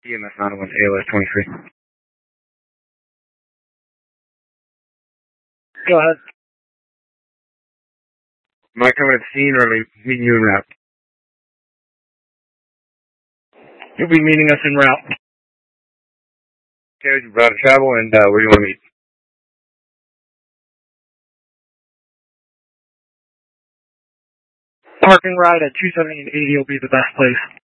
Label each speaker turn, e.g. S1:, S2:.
S1: EMS 901 ALS 23. Go ahead. Am I coming to the scene or are we meeting you en route? You'll be meeting us en route. Okay, we're about to travel and where do you want to meet? Parking ride at 270 and 80 will be the best place.